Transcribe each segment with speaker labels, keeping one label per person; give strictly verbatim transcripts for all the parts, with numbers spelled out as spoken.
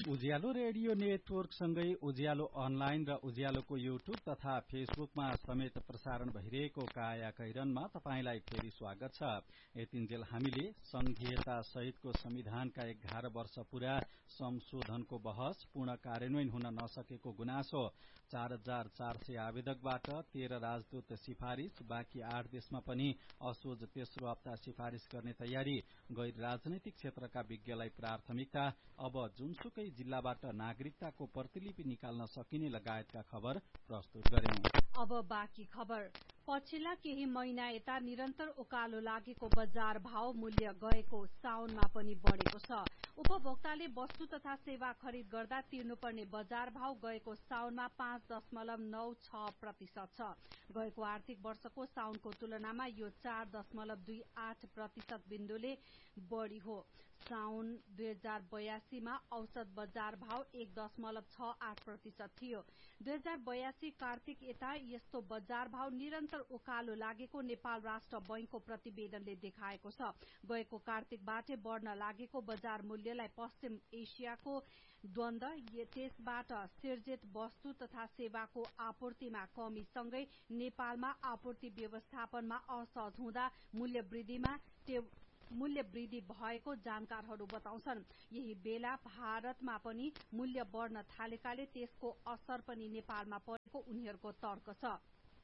Speaker 1: उज्यालो radio नेटवर्कसँगै उज्यालो online र उज्यालोको YouTube तथा फेसबुकमा समेत प्रसारण भइरहेको काया कैरनमा तपाईंलाई फेरि स्वागत छ। यतिन्जेल हामीले संघीयता सहितको संविधानका एघार वर्ष पूरा संशोधनको बहस, पूर्ण कार्यान्वयन हुन नसकेको गुनासो, चार हजार चार सय आवेदकबाट तेह्र राजदूत सिफारिश, बाँकी आठ देशमा पनि असोज तेस्रो हप्ता सिफारिश गर्ने तयारी, गैर राजनैतिक क्षेत्रका विज्ञलाई प्राथमिकता, अब जुनसुकै जिल्लाबाट नागरिकताको प्रतिलिपि निकाल्न सकिने लगायतका खबर प्रस्तुत गर्यौं।
Speaker 2: अब बाँकी खबर। पछिल्ला केही महिना यता निरन्तर उकालो लागेको बजार भाव मूल्य गएको साउनमा पनि बढ़ेको छ। उपभोक्ताले वस्तु तथा सेवा खरिद गर्दा तिर्नुपर्ने बजार भाव गएको साउनमा पाँच दशमलव नौ छ प्रतिशत छ। गएको आर्थिक वर्षको साउनको तुलनामा यो चार दशमलव दुई आठ प्रतिशत बिन्दुले बढ़ी हो। साउन दुई हजार बयासीमा औसत बजार भाव एक दशमलव छ आठ प्रतिशत थियो। दुई हजार बयासी कार्तिक यता यस्तो बजार भाव निरन्तर उकालो लागेको नेपाल राष्ट्र बैंकको प्रतिवेदनले देखाएको छ। गएको कार्तिकबाटै बढ़न लागेको बजार मूल्यलाई पश्चिम एसियाको द्वन्द्व, त्यसबाट सिर्जित वस्तु तथा सेवाको आपूर्तिमा कमीसँगै नेपालमा आपूर्ति व्यवस्थापनमा असहज हुँदा मूल्य वृद्धिमा मूल्य वृद्धि भएको जानकारहरू बताउँछन्। यही बेला भारतमा पनि मूल्य बढ़न थालेकाले त्यसको असर पनि नेपालमा परेको उनीहरूको तर्क छ।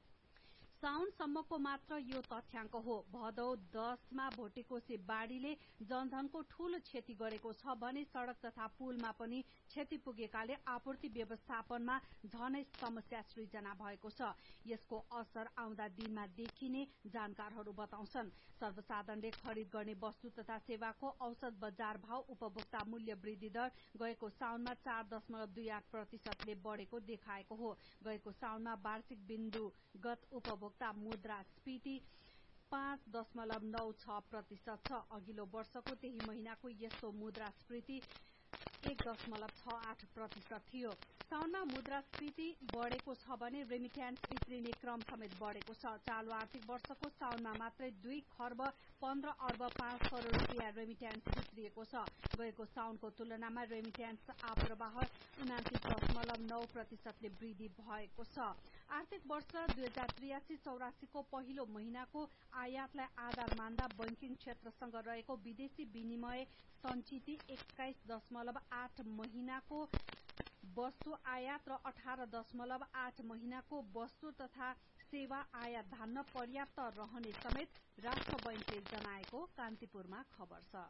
Speaker 2: साउनसम्मको मात्र यो तथ्याङ्क हो। भदौ दशमा भोटेकोशी बाढ़ीले जनधनको ठूलो क्षति गरेको छ भने सड़क तथा पुलमा पनि क्षति पुगेकाले आपूर्ति व्यवस्थापनमा झनै समस्या सृजना भएको छ। यसको असर आउँदा दिनमा देखिने जानकारहरू बताउँछन्। सर्वसाधारणले खरिद गर्ने वस्तु तथा सेवाको औसत बजार भाव उपभोक्ता मूल्य वृद्धि दर गएको साउनमा चार दशमलव दुई आठ प्रतिशतले बढ़ेको देखाएको हो। गएको साउनमा वार्षिक बिन्दुगत उपभोक्ता मुद्रास्फीति पाँच दशमलव नौ छ प्रतिशत छ। अघिल्लो वर्षको त्यही महिनाको यस्तो मुद्रास्फीति एक दशमलव छ आठ प्रतिशत थियो। साउनमा मुद्रास्फीति बढ़ेको छ भने रेमिट्यान्स भित्रिने क्रम समेत बढ़ेको छ। चालू आर्थिक वर्षको साउनमा मात्रै दुई खर्ब पन्ध्र अर्ब पाँच करोड़ रुपियाँ रेमिट्यान्स भित्रिएको छ। गएको साउनको तुलनामा रेमिट्यान्स आप्रवाह उनातिस दशमलव नौ प्रतिशतले वृद्धि भएको छ। आर्थिक वर्ष दुई हजार त्रियासी चौरासीको पहिलो महिनाको आयातलाई आधार मान्दा बैंकिङ क्षेत्रसँग रहेको विदेशी विनिमय संचिति एक्काइस दशमलव आठ महिनाको वस्तु आयात र अठार दशमलव आठ महिनाको वस्तु तथा सेवा आयात धान्न पर्याप्त रहने समेत राष्ट्र बैंकले जनाएको कान्तिपुरमा खबर छ।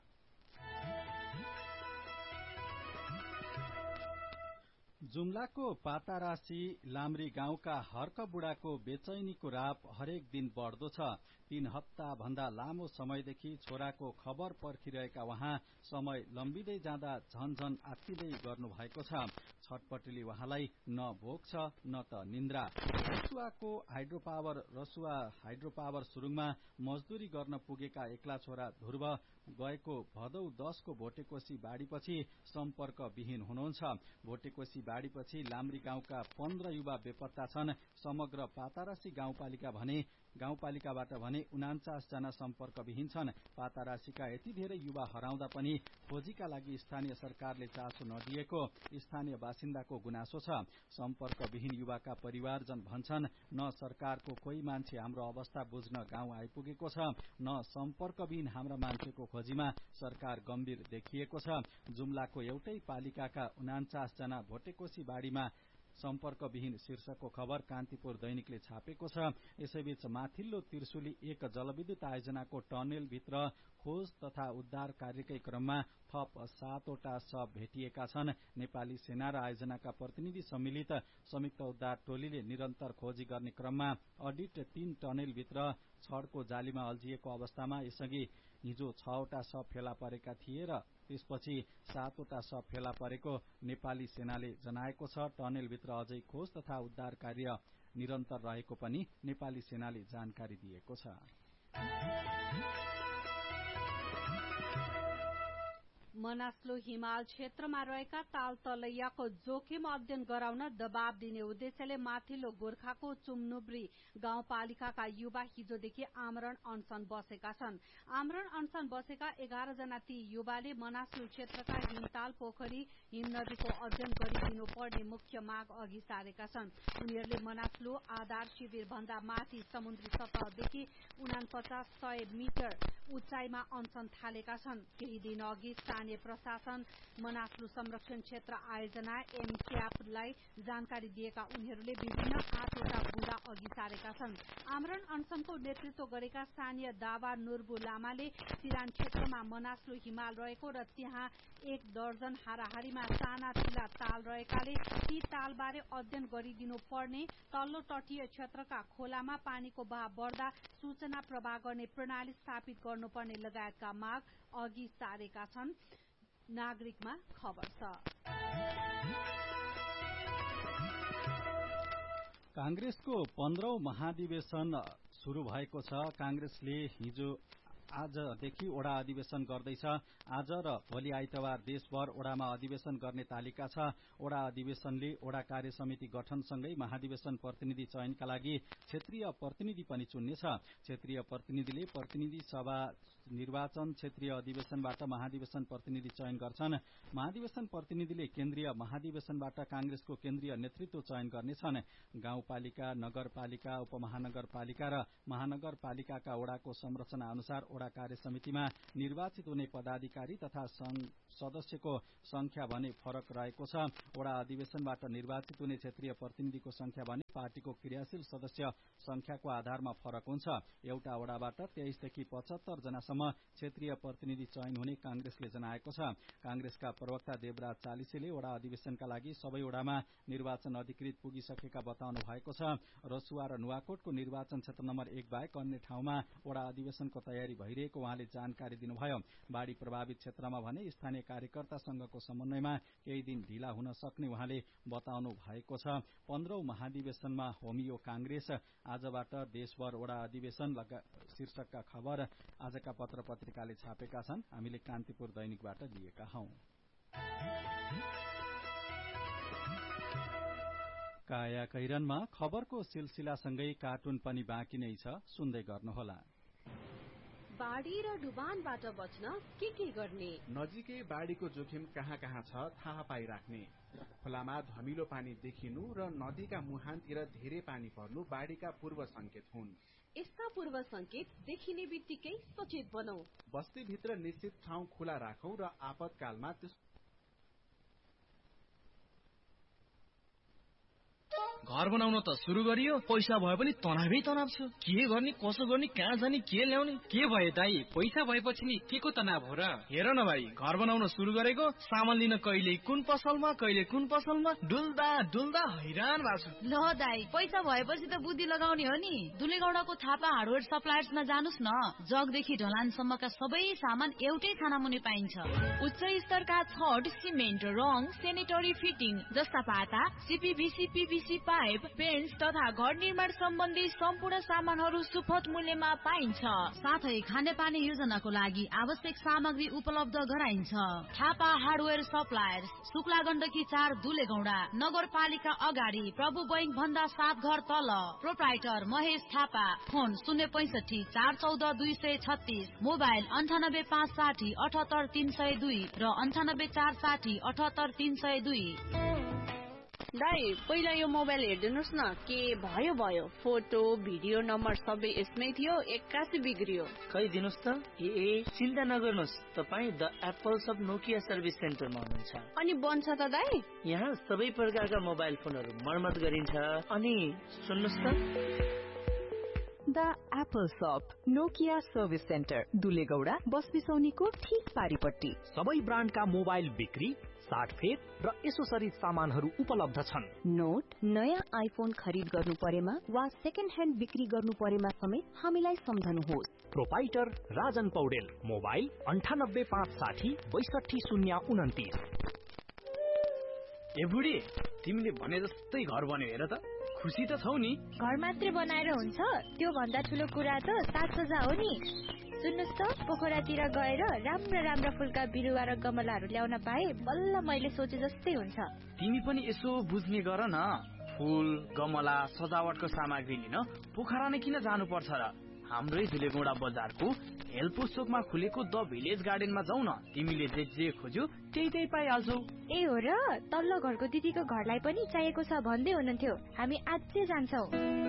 Speaker 1: जुम्लाको पातारासी लाम्री गाउँका हर्क बुढाको बेचैनीको राप हरेक दिन बढ़दो छ। तीन हप्ता भन्दा लामो समयदेखि छोराको खबर पर्खिरहेका उहाँ समय लम्बिँदै जाँदा झनझन आत्तिदै गर्नु भएको छ। छटपटीले उहाँलाई न भोक छ न त निन्द्रा। रसुवाको hydro power Rasuwa hydro power सुरुङमा मजदुरी गर्न पुगेका एक्ला छोरा ध्रुव गएको भदौ दशको भोटेकोशी बाढ़ीपछि सम्पर्क विहीन हुनुहुन्छ। भोटेकोशी बाढ़ीपछि लाम्री गाउँका पन्ध्र युवा बेपत्ता छन्। समग्र पातारासी गाउँपालिका भने गाउँपालिकाबाट भने उनान्चास जना सम्पर्क विहीन छन्। पातारासीका यति धेरै युवा हराउँदा पनि खोजीका लागि स्थानीय सरकारले चासो नदिएको स्थानीय बासिन्दाको गुनासो छ। सम्पर्क विहीन युवाका परिवारजन भन्छन्, न सरकारको कोही मान्छे हाम्रो अवस्था बुझ्न गाउँ आइपुगेको छ, न सम्पर्क विहीन हाम्रा मान्छेको खोजीमा सरकार गम्भीर देखिएको छ। जुम्लाको एउटै पालिकाका उनान्चास जना भोटेकोशी बाढ़ीमा सम्पर्क विहीन शीर्षकको खबर कान्तिपुर दैनिकले छापेको छ। यसैबीच माथिल्लो त्रिशुली एक जलविद्युत आयोजनाको टनेल भित्र खोज तथा उद्धार कार्यकै क्रममा थप सातवटा शव भेटिएका छन्। नेपाली सेना र आयोजनाका प्रतिनिधि सम्मिलित संयुक्त उद्धार टोलीले निरन्तर खोजी गर्ने क्रममा अडिट तीन टनेल भित्र छडको जालीमा अल्झिएको अवस्थामा यसअघि हिजो छवटा शव फेला परेका थिए र त्यसपछि सातवटा शव फेला परेको नेपाली सेनाले जनाएको छ। टनेलभित्र अझै खोज तथा उद्धार कार्य निरन्तर रहेको पनि नेपाली सेनाले जानकारी दिएको छ।
Speaker 2: मनास्लो हिमाल क्षेत्रमा रहेका ताल तलैयाको जोखिम अध्ययन गराउन दबाव दिने उद्देश्यले माथिल्लो गोर्खाको चुम्नुब्री गाउँपालिकाका युवा हिजोदेखि आमरण अनशन बसेका छन्। आमरण अनशन बसेका एघार जना ती युवाले मनास्लो क्षेत्रका हिमताल पोखरी हिमनदीको अध्ययन गरिदिनु पर्ने मुख्य माग अघि सारेका छन्। उनीहरूले मनास्लो आधार शिविर भन्दा माथि समुद्री सतहदेखि उनापचास सय मिटर उचाइमा अनशन थालेका छन्। केही दिन अघि स्थानीय प्रशासन मनास्लो संरक्षण क्षेत्र आयोजना एमक्यापलाई जानकारी दिएका उनीहरूले विभिन्न आठवटा बुँदा अघि सारेका छन्। आमरण अनशनको नेतृत्व गरेका स्थानीय दावा नुर्बु लामाले सिरान क्षेत्रमा मनास्लो हिमाल रहेको र त्यहाँ एक दर्जन हाराहारीमा साना ठूला ताल रहेकाले ती तालबारे अध्ययन गरिदिनु पर्ने, तल्लो तटीय क्षेत्रका खोलामा पानीको बहाव बढ्दा सूचना प्रवाह गर्ने प्रणाली स्थापित गर्नुपर्ने लगायतका माग अघि सारेका छन्। नागरिकमा खबर छ।
Speaker 1: कांग्रेसको पन्ध्रौं महाधिवेशन शुरू भएको छ। कांग्रेसले हिजो आजदेखि ओडा अधिवेशन गर्दैछ। आज र भोलि आइतबार देशभर ओडामा अधिवेशन गर्ने तालिका छ। ओडा अधिवेशनले ओडा कार्य समिति गठनसँगै महाधिवेशन प्रतिनिधि चयनका लागि क्षेत्रीय प्रतिनिधि पनि चुन्नेछ। क्षेत्रीय प्रतिनिधिले प्रतिनिधि सभा निर्वाचन क्षेत्रीय अधिवेशनबाट महाधिवेशन प्रतिनिधि चयन गर्छन्। महाधिवेशन प्रतिनिधिले केन्द्रीय महाधिवेशनबाट कांग्रेसको केन्द्रीय नेतृत्व चयन गर्नेछन्। गाउँपालिका, नगरपालिका, उपमहानगरपालिका र महानगरपालिकाका ओडाको संरचना अनुसार ओडा कार्य समितिमा निर्वाचित हुने पदाधिकारी तथा सदस्यको संख्या भने फरक रहेको छ। ओडा अधिवेशनबाट निर्वाचित हुने क्षेत्रीय प्रतिनिधिको संख्या भने पार्टीको क्रियाशील सदस्य संख्याको आधारमा फरक हुन्छ। एउटा ओडाबाट तेइसदेखि पचहत्तर जनासम्म क्षेत्रीय प्रतिनिधि चयन हुने कांग्रेसले जनाएको छ। कांग्रेसका प्रवक्ता देवराज चालिसेले ओडा अधिवेशनका लागि सबै ओडामा निर्वाचन अधिकृत पुगिसकेका बताउनु भएको छ। रसुवा र नुवाकोटको निर्वाचन क्षेत्र नम्बर एक बाहेक अन्य ठाउँमा ओडा अधिवेशनको तयारी भइरहेको उहाँले जानकारी दिनुभयो। बाढ़ी प्रभावित क्षेत्रमा भने स्थानीय कार्यकर्ता संघको समन्वयमा केही दिन ढिला हुन सक्ने उहाँले बताउनु भएको छ। पन्ध्रौं महाधिवेशनमा होमियो कांग्रेस, आजबाट देशभर ओडा अधिवेशन शीर्षकका खबर आजका पत्र पत्रिकाले छापेका छन्। हामीले कान्तिपुर दैनिकबाट लिएका हौं। काया कैरनमा खबरको सिलसिलासँगै कार्टुन पनि बाँकी नै छ, सुन्दै गर्नुहोला।
Speaker 3: बाढ़ी र डुबानबाट बच्न के के गर्ने?
Speaker 4: नजिकै बाढ़ीको जोखिम कहाँ कहाँ छ थाहा पाइराख्ने। खोलामा धमिलो पानी देखिनु र नदीका मुहानतिर धेरै पानी पर्नु बाढ़ीका पूर्व संकेत हुन्।
Speaker 3: यस्ता पूर्व संकेत देखिने बित्तिकै सचेत बनौ।
Speaker 4: बस्तीभित्र निश्चित ठाउँ खुला राखौं र आपतकालमा त्यस
Speaker 5: घर बनाउन त सुरु गरियो, पैसा भए पनि तनावै तनाव छ। के गर्ने, कसो गर्ने, कहाँ जाने, के ल्याउने?
Speaker 6: के भयो दाई, पैसा भएपछि नि के को तनाव हो र?
Speaker 5: हेर न भाइ, घर बनाउन सुरु गरेको, सामान लिन कहिले कुन पसलमा कहिले कुन पसलमा डुल्दा डुल्दा हैरान भएको छु।
Speaker 7: ल दाई, पैसा भएपछि त बुद्धि लगाउने हो नि। दुलेगौडाको थापा हार्डवेयर सप्लायर्समा जानुस् न। जगदेखि ढलानसम्मका सबै सामान एउटै खानामुनि पाइन्छ। उच्च स्तरका छड, सिमेन्ट, रङ, सेनेटरी फिटिङ जस्ता पाता, सीपीभीसी, पीभीसी पाइप, पेन्ट्स तथा घर निर्माण सम्बन्धी सम्पूर्ण सामानहरू सुपथ मूल्यमा पाइन्छ। साथै खानेपानी योजनाको लागि आवश्यक सामग्री उपलब्ध गराइन्छ। थापा हार्डवेयर सप्लायर्स, शुक्ला गण्डकी चार, दुलेगौडा, नगरपालिका अगाडि, प्रभु बैंक भन्दा सात घर तल। प्रोप्राइटर महेश थापा। फोन शून्य पैंसठी चार चौध दुई सय छत्तीस, मोबाइल अन्ठानब्बे पाँच साठी अठहत्तर तीन सय दुई र अन्ठानब्बे चार साठी अठहत्तर तीन सय दुई।
Speaker 3: दाई, पहिला यो मोबाइल हेरिदिनुहोस् न, के भयो भयो। फोटो भिडियो नम्बर सबै यसमै थियो, एक्कासी बिग्रियो।
Speaker 6: खै दिनुहोस् त। ए चिन्ता नगर्नुहोस्, तपाईँ the apples of Nokia service सेन्टरमा हुनुहुन्छ।
Speaker 3: अनि बन्छ त दाई?
Speaker 6: यहाँ सबै प्रकारका मोबाइल फोनहरू मर्मत गरिन्छ। अनि सुन्नुहोस् त,
Speaker 8: द एप्पल शप नोकिया सर्भिस सेन्टर, दुलेगौडा, बस बिसौनीको ठीक पारिपट्टि।
Speaker 9: सबै ब्रान्डका मोबाइल बिक्री, साटफेर र एसोसरिज सामानहरू उपलब्ध छन्।
Speaker 8: नोट, नयाँ आइफोन खरिद गर्नु परेमा वा सेकेन्ड ह्यान्ड बिक्री गर्नु परेमा समेत हामीलाई सम्झनुहोस्।
Speaker 9: प्रोपाइटर राजन पौडेल, मोबाइल अन्ठानब्बे पाँच साठी बैसठी शून्य उन्तिस।
Speaker 5: ए बुढी, तिमीले भने जस्तै घर बन्यो हेर त। खुसी त छौ नि?
Speaker 10: घर मात्रै बनाएर हुन्छ? त्यो भन्दा ठुलो कुरा त साथ सजा हो नि। सुन्नुस् त, पोखरातिर गएर राम्रो राम्रो फुलका बिरुवा र गमलाहरू ल्याउन पाए बल्ल मैले सोचे जस्तै हुन्छ।
Speaker 5: तिमी पनि यसो बुझ्ने गर न, फूल गमला सजावटको सामग्री लिन पोखरा नै किन जानु पर्छ र? हाम्रै धुलेगौडा बजारको हेल्पो चोकमा खुलेको द भिलेज गार्डनमा जाऊ न, तिमीले जे जे खोज्यौ त्यही त्यही पाइहाल्छौ।
Speaker 10: ए हो र, तल्लो घरको दिदीको घरलाई पनि चाहिएको छ भन्दै हुनुहुन्थ्यो, हामी आजै जान्छौ।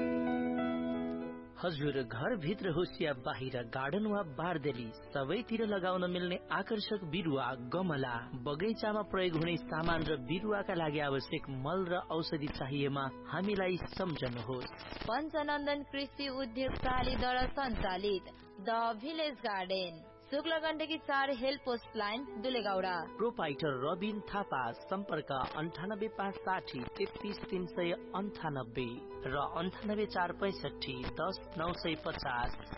Speaker 6: हजुर, घरभित्र होस् या बाहिर, गार्डन वा बारदेली, सबैतिर लगाउन मिल्ने आकर्षक बिरुवा गमला, बगैँचामा प्रयोग हुने सामान र बिरुवाका लागि आवश्यक मल र औषधि चाहिएमा हामीलाई सम्झनुहोस्।
Speaker 11: पञ्चनन्दन कृषि उद्योगशालीद्वारा सञ्चालित द भिलेज गार्डन, शुक्ल गण्डकी चार help post line, दुलेगौडा।
Speaker 6: Proprietor Rabin Thapa, सम्पर्क अन्ठानब्बे पाँच साठी तेत्तिस तीन सय अन्ठानब्बे र अन्ठानब्बे चार पैसठी दस नौ सय पचास।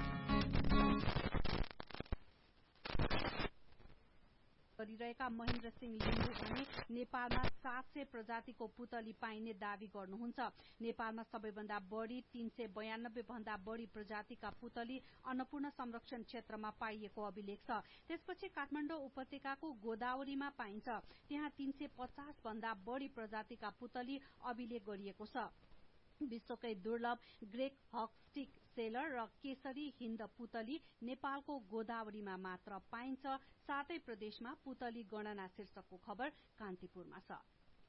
Speaker 2: गरिरहेका महेन्द्र सिंह लिम्बू भने नेपालमा सात सय प्रजातिको पुतली पाइने दावी गर्नुहुन्छ। नेपालमा सबैभन्दा बढ़ी तीन सय बयानब्बे भन्दा बढ़ी प्रजातिका पुतली अन्नपूर्ण संरक्षण क्षेत्रमा पाइएको अभिलेख छ। त्यसपछि काठमाडौँ उपत्यकाको गोदावरीमा पाइन्छ, त्यहाँ तीन सय पचास भन्दा बढ़ी प्रजातिका पुतली अभिलेख गरिएको छ। विश्वकै दुर्लभ ग्रेक हकस्टिक सेलर र केसरी हिन्द पुतली नेपालको गोदावरीमा मात्र पाइन्छ। सातै प्रदेशमा पुतली गणना शीर्षकको खबर कान्तिपुरमा छ।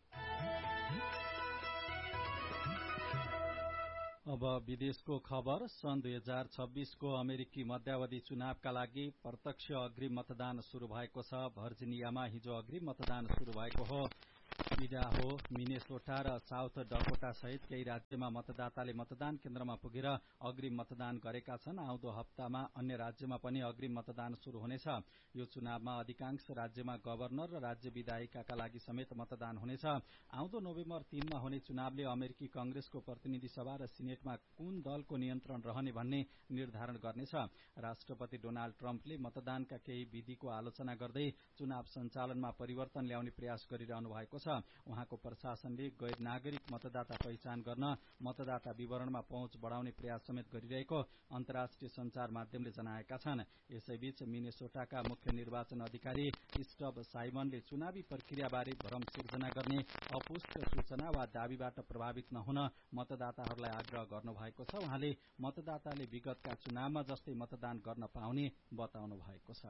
Speaker 1: अब विदेशको खबर। सन् दुई हजार छब्बीसको अमेरिकी मध्यावधि चुनावका लागि प्रत्यक्ष अग्रिम मतदान शुरू भएको छ। भर्जिनियामा हिजो अग्रिम मतदान शुरू भएको हो। इडाहो, मिनेसोटा र साउथ डकोटा सहित केही राज्यमा मतदाताले मतदान केन्द्रमा पुगेर अग्रिम मतदान गरेका छन्। आउँदो हप्तामा अन्य राज्यमा पनि अग्रिम मतदान शुरू हुनेछ। यो चुनावमा अधिकांश राज्यमा गभर्नर र राज्य विधायिकाका लागि समेत मतदान हुनेछ। आउँदो नोभेम्बर तीनमा हुने चुनावले अमेरिकी कंग्रेसको प्रतिनिधि सभा र सिनेटमा कुन दलको नियन्त्रण रहने भन्ने निर्धारण गर्नेछ। राष्ट्रपति डोनाल्ड ट्रम्पले मतदानका केही विधिको आलोचना गर्दै चुनाव सञ्चालनमा परिवर्तन ल्याउने प्रयास गरिरहनु भएको छ। उहाँको प्रशासनले गैर नागरिक मतदाता पहिचान गर्न मतदाता विवरणमा पहुँच बढ़ाउने प्रयास समेत गरिरहेको अन्तर्राष्ट्रिय संचार माध्यमले जनाएका छन्। यसैबीच मिनेसोटाका मुख्य निर्वाचन अधिकारी स्टब साइमनले चुनावी प्रक्रियाबारे भ्रम सिर्जना गर्ने अपुष्ट सूचना वा दावीबाट प्रभावित नहुन मतदाताहरूलाई आग्रह गर्नुभएको छ। उहाँले मतदाताले विगतका चुनावमा जस्तै मतदान गर्न पाउने बताउनु भएको छ।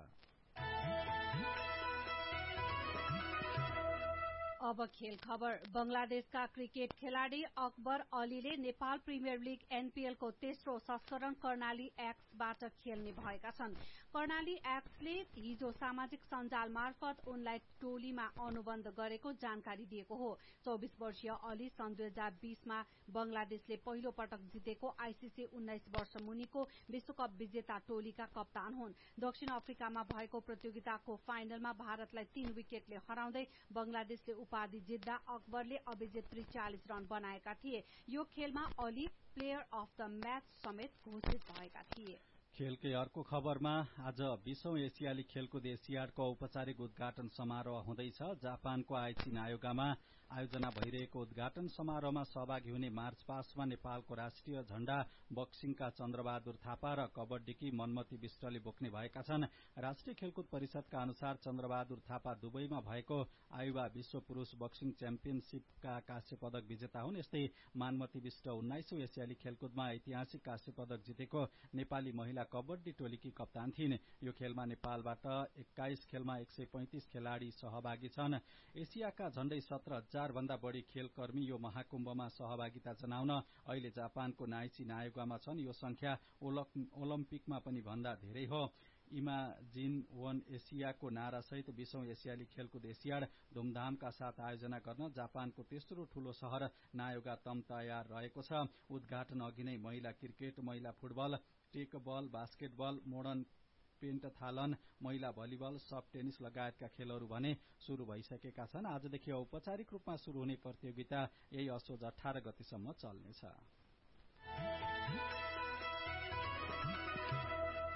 Speaker 2: अब खेल खबर। बंगलादेशका क्रिकेट खेलाड़ी Akbar अलीले Nepal premier league NPL को तेस्रो संस्करण कर्णाली एक्सबाट खेल्ने भएका छन्। कर्णाली एक्सले हिजो सामाजिक सञ्जाल मार्फत उनलाई टोलीमा अनुबन्ध गरेको जानकारी दिएको हो। चौबिस वर्षीय अली सन् दुई हजार बीसमा बंगलादेशले पहिलो पटक जितेको आईसीसी उन्नाइस वर्ष मुनिको विश्वकप विजेता टोलीका कप्तान हुन्। दक्षिण अफ्रिकामा भएको प्रतियोगिताको फाइनलमा भारतलाई तीन विकेटले हराउँदै बंगलादेशले उपाधि जित्दा अकबरले अभिजित त्रिचालिस रन बनाएका थिए। यो खेलमा Ali player of the match समेत घोषित भएका थिए।
Speaker 1: खेलकै अर्को खबरमा आज बीसौं एसियाली खेलकुद एसियाडको औपचारिक उद्घाटन समारोह हुँदैछ। जापानको आइची नायोगामा आयोजना भइरहेको उद्घाटन समारोहमा सहभागी हुने मार्च पास्टमा नेपालको राष्ट्रिय झण्डा बक्सिङका चन्द्रबहादुर थापा र कबड्डीकी मनमती विष्टले बोक्ने भएका छन्। राष्ट्रिय खेलकुद परिषदका अनुसार चन्द्रबहादुर थापा दुबईमा भएको आयुवा विश्व पुरूष बक्सिङ च्याम्पियनशीपका काँस्य पदक विजेता हुन्। यस्तै मानमती विष्ट उन्नाइसौं एसियाली खेलकुदमा ऐतिहासिक काँस्य पदक जितेको नेपाली महिला कबड्डी टोलीकी कप्तान थिइन्। यो खेलमा नेपालबाट एक्काइस खेलमा एक सय पैंतिस खेलाड़ी सहभागी छन्। एसियाका झण्डै सत्र हजार भन्दा बढ़ी खेलकर्मी यो महाकुम्भमा सहभागिता जनाउन अहिले जापानको नाइची नायोगामा छन्। यो संख्या ओलम्पिकमा पनि भन्दा धेरै हो। इमाजिन वन एसियाको नारासहित बीसौं एसियाली खेलकुद एसियाड धूमधामका साथ आयोजना गर्न जापानको तेस्रो ठूलो शहर नायोगा तम तयार रहेको छ। उद्घाटन अघि नै महिला क्रिकेट, महिला फुटबल, टेकबल, बास्केटबल, मोडर्न पेन्टथालन, महिला भलिबल, सफ्ट टेनिस लगायतका खेलहरू भने शुरू भइसकेका छन्। आजदेखि औपचारिक रूपमा शुरू हुने प्रतियोगिता यही असोज अठार गतेसम्म चल्नेछ।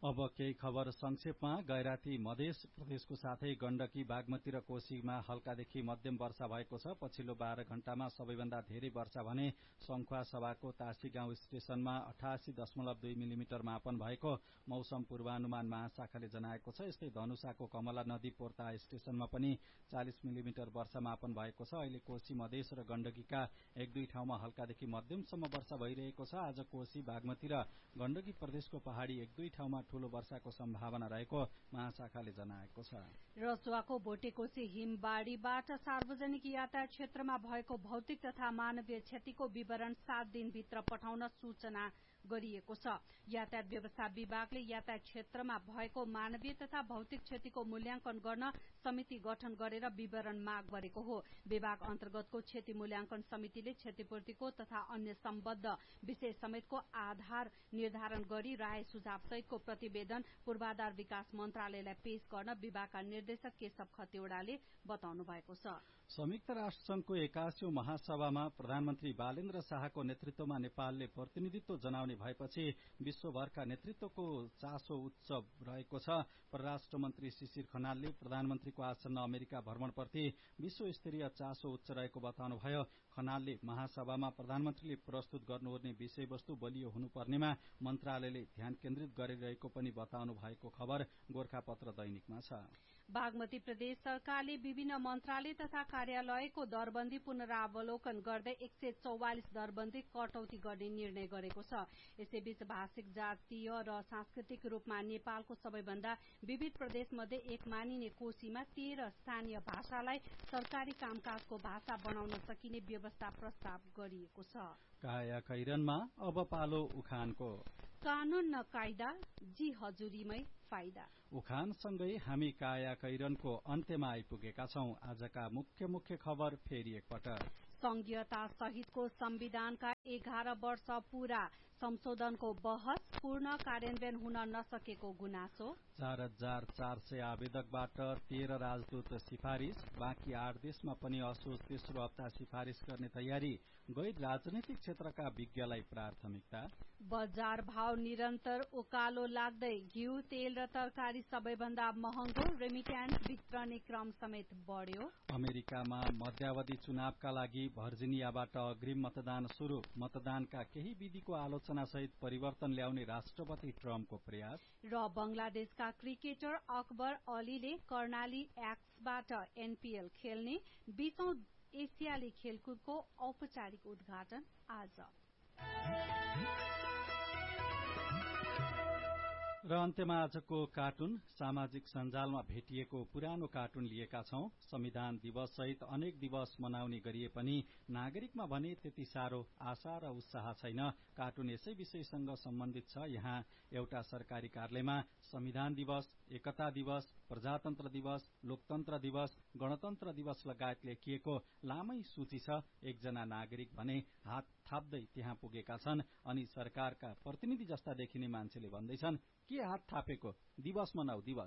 Speaker 1: अब केही खबर संक्षेपमा। गैराती मध्य प्रदेशको साथै गण्डकी, बागमती र कोशीमा हल्कादेखि मध्यम वर्षा भएको छ। पछिल्लो बाह्र घण्टामा सबैभन्दा धेरै वर्षा भने संखुवा सभाको तासी गाउँ स्टेशनमा अठासी दशमलव दुई मिलिमिटर मापन भएको मौसम पूर्वानुमान महाशाखाले जनाएको छ। यस्तै धनुषाको कमला नदी पोर्ता स्टेशनमा पनि चालिस मिलिमिटर वर्षा मापन भएको छ। अहिले कोशी मधेस र गण्डकीका एक दुई ठाउँमा हल्कादेखि मध्यमसम्म वर्षा भइरहेको छ। आज कोशी, बागमती र गण्डकी प्रदेशको पहाड़ी एक दुई ठाउँमा ठूलो वर्षाको सम्भावना रहेको महाशाखाले जनाएको छ।
Speaker 2: रसुवाको भोटेकोशी हिमबाड़ीबाट सार्वजनिक यातायात क्षेत्रमा भएको भौतिक तथा मानवीय क्षतिको विवरण सात दिनभित्र पठाउन सूचना गरिएको छ। यातायात व्यवस्था विभागले यातायात क्षेत्रमा भएको मानवीय तथा भौतिक क्षतिको मूल्याङ्कन गर्न समिति गठन गरेर विवरण माग गरेको हो। विभाग अन्तर्गतको क्षति मूल्याङ्कन समितिले क्षतिपूर्तिको तथा अन्य सम्बद्ध विषय समेतको आधार निर्धारण गरी राय सुझाव सहितको प्रतिवेदन पूर्वाधार विकास मन्त्रालयलाई पेश गर्न विभागका निर्देशक केशव खतिवड़ाले बताउनु भएको छ।
Speaker 1: संयुक्त राष्ट्र संघको एकासीौं महासभामा प्रधानमन्त्री बालेन्द्र शाहको नेतृत्वमा नेपालले प्रतिनिधित्व जनाउने भएपछि विश्वभरका नेतृत्वको चासो उच्च रहेको छ। परराष्ट्र मन्त्री शिशिर खनालले प्रधानमन्त्रीको आसन्न अमेरिका भ्रमणप्रति विश्व स्तरीय चासो उच्च रहेको बताउनुभयो। खनालले महासभामा प्रधानमन्त्रीले प्रस्तुत गर्नुहुने विषयवस्तु बलियो हुनुपर्नेमा मन्त्रालयले ध्यान केन्द्रित गरिरहेको पनि बताउनु भएको खबर गोरखापत्र दैनिकमा छ।
Speaker 2: बागमती प्रदेश सरकारले विभिन्न मन्त्रालय तथा कार्यालयको दरबन्दी पुनरावलोकन गर्दै एक सय चौवालिस दरबन्दी कटौती गर्ने निर्णय गरेको छ। यसैबीच भाषिक, जातीय र सांस्कृतिक रूपमा नेपालको सबैभन्दा विविध प्रदेश मध्ये एक मानिने कोशीमा तेह्र स्थानीय भाषालाई सरकारी कामकाजको भाषा बनाउन सकिने व्यवस्था प्रस्ताव गरिएको छ।
Speaker 1: काया कैरनमा अब पालो उखानको।
Speaker 2: कानून न कायदा, जी हजुरीमै फाइदा।
Speaker 1: उखानसँगै हामी काया कैरनको अन्त्यमा आइपुगेका छौं। आजका मुख्य मुख्य खबर फेरि एकपटक।
Speaker 2: संघीयता सहितको संविधानका एघार वर्ष पूरा, संशोधनको बहस, पूर्ण कार्यान्वयन हुन नसकेको गुनासो।
Speaker 1: चार हजार चार सय आवेदकबाट तेह्र राजदूत सिफारिश, बाँकी आठ देशमा पनि असोज तेस्रो हप्ता सिफारिश गर्ने तयारी। गैर राजनैतिक क्षेत्रका विज्ञलाई प्राथमिकता।
Speaker 2: बजार भाव निरन्तर उकालो लाग्दै घिउ, तेल र तरकारी सबैभन्दा महँगो, रेमिट्यान्स वितरणी क्रम समेत बढ्यो।
Speaker 1: अमेरिकामा मध्यावधि चुनावका लागि भर्जिनियाबाट अग्रिम मतदान शुरू। मतदानका केही विधिको आलोचना सहित परिवर्तन ल्याउने राष्ट्रपति ट्रम्पको प्रयास।
Speaker 2: र बंगलादेशका क्रिकेटर अकबर अलीले कर्णाली एक्सबाट एनपीएल खेल्ने। बीसौं एसियाली खेलकुदको औपचारिक उद्घाटन आज।
Speaker 1: र अन्त्यमा आजको कार्टुन। सामाजिक सञ्जालमा भेटिएको पुरानो कार्टुन लिएका छौं। संविधान दिवस सहित अनेक दिवस मनाउने गरिए पनि नागरिकमा भने त्यति साह्रो आशा र उत्साह छैन। कार्टुन यसै विषयसँग सम्बन्धित छ। यहाँ एउटा सरकारी कार्यालयमा संविधान दिवस, एकता दिवस, प्रजातन्त्र दिवस, लोकतन्त्र दिवस, गणतन्त्र दिवस लगायत लेखिएको लामै सूची छ। एकजना नागरिक भने हात थाप्दै त्यहाँ पुगेका छन् अनि सरकारका प्रतिनिधि जस्ता देखिने मान्छेले भन्दैछन्, के हात थापेको, दिवस मनाऊ दिवस।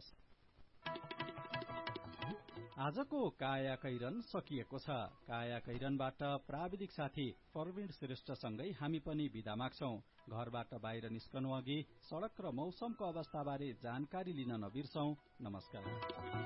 Speaker 1: आजको काया कैरन सकिएको छ। काया कैरनबाट प्राविधिक साथी प्रवीण श्रेष्ठसँगै हामी पनि बिदा माग्छौं। घरबाट बाहिर निस्कनु अघि सड़क र मौसमको अवस्थाबारे जानकारी लिन नबिर्सौं। नमस्कार।